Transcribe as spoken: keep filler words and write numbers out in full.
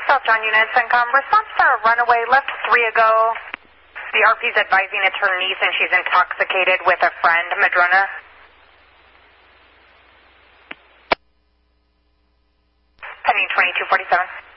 South John Unit, CENTCOM. Response for a runaway left three ago. The R P's advising it's her niece and she's intoxicated with a friend, Madrona. Pending twenty-two forty-seven.